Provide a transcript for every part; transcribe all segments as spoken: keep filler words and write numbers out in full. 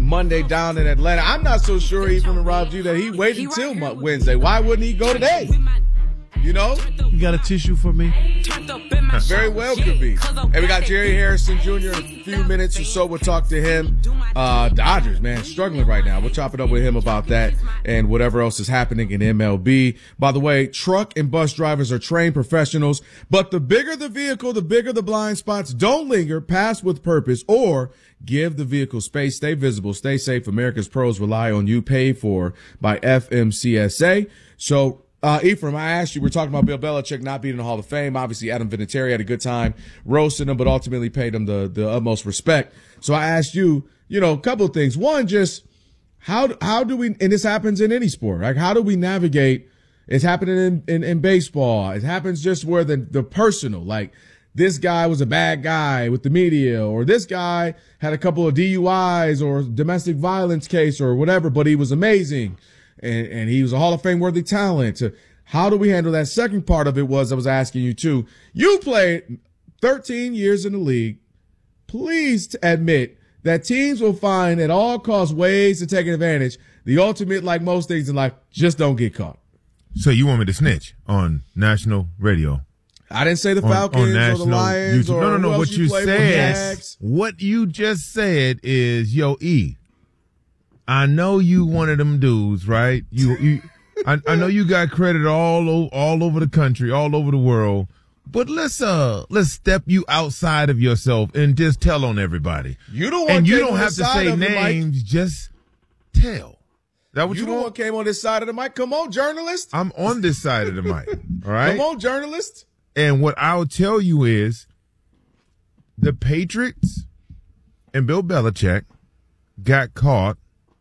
Monday down in Atlanta. I'm not so sure, Ephraim and Rob G, that he waited until Wednesday. Why wouldn't he go today? You know? You got a tissue for me? Very well could be. And we got Jerry Harrison Junior in a few minutes or so. We'll talk to him. Uh, Dodgers, man, struggling right now. We'll chop it up with him about that and whatever else is happening in M L B. By the way, truck and bus drivers are trained professionals, but the bigger the vehicle, the bigger the blind spots. Don't linger, pass with purpose, or give the vehicle space. Stay visible, stay safe. America's pros rely on you. Paid for by F M C S A. So, Uh, Ephraim, I asked you, we're talking about Bill Belichick not being in the Hall of Fame. Obviously, Adam Vinatieri had a good time roasting him, but ultimately paid him the, the utmost respect. So I asked you, you know, a couple of things. One, just how, how do we, and this happens in any sport, like how do we navigate? It's happening in, in, in baseball. It happens just where the, the personal, like this guy was a bad guy with the media, or this guy had a couple of D U Is or domestic violence case or whatever, but he was amazing. And, and he was a Hall of Fame worthy talent. How do we handle that? Second part of it was I was asking you too. You played thirteen years in the league. Please admit that teams will find at all costs ways to take advantage. The ultimate, like most things in life, just don't get caught. So you want me to snitch on national radio? I didn't say the Falcons on, on or the Lions YouTube. or no, no, no. What you, you said, what you just said is, yo, E. I know you one of them dudes, right? You, you, I, I know you got credit all over, all over the country, all over the world. But let's uh, let's step you outside of yourself and just tell on everybody. You don't want and you don't have to say names, mic. Just tell. That what you, you don't want? want came on this side of the mic. Come on, journalist. I'm on this side of the mic. All right. Come on, journalist. And what I'll tell you is, the Patriots and Bill Belichick got caught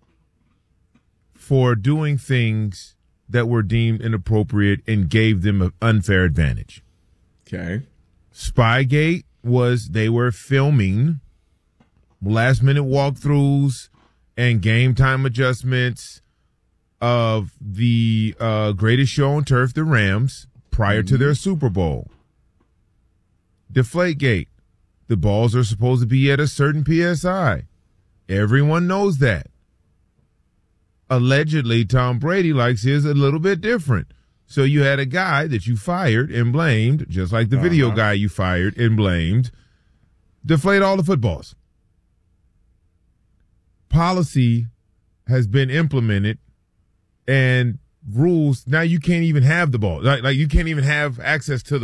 for doing things that were deemed inappropriate and gave them an unfair advantage. Okay. Spygate was they were filming last minute walkthroughs and game time adjustments of the uh, greatest show on turf, the Rams, prior mm-hmm. to their Super Bowl. Deflategate. The balls are supposed to be at a certain P S I. Everyone knows that. Allegedly, Tom Brady likes his a little bit different. So you had a guy that you fired and blamed, just like the uh-huh. video guy you fired and blamed, deflate all the footballs. Policy has been implemented and rules. Now you can't even have the ball. Like, like you can't even have access to the